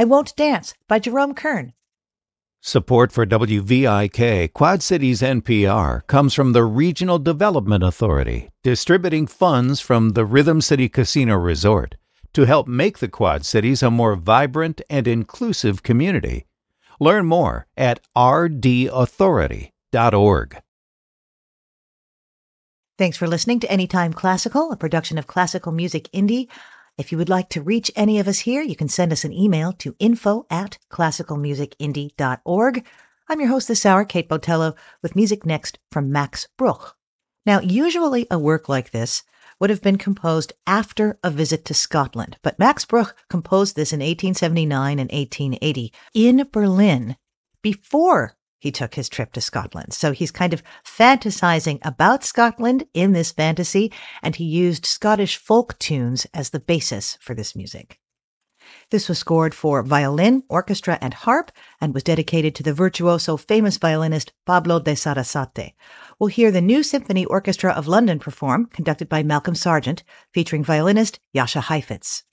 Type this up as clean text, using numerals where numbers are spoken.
I Won't Dance by Jerome Kern. Support for WVIK Quad Cities NPR comes from the Regional Development Authority, distributing funds from the Rhythm City Casino Resort to help make the Quad Cities a more vibrant and inclusive community. Learn more at rdauthority.org. Thanks for listening to Anytime Classical, a production of Classical Music Indie. If you would like to reach any of us here, you can send us an email to info@classicalmusicindie.org. I'm your host this hour, Kate Botello, with music next from Max Bruch. Now, usually a work like this would have been composed after a visit to Scotland, but Max Bruch composed this in 1879 and 1880 in Berlin before he took his trip to Scotland. So he's kind of fantasizing about Scotland in this fantasy, and he used Scottish folk tunes as the basis for this music. This was scored for violin, orchestra, and harp, and was dedicated to the virtuoso famous violinist Pablo de Sarasate. We'll hear the New Symphony Orchestra of London perform, conducted by Malcolm Sargent, featuring violinist Jascha Heifetz.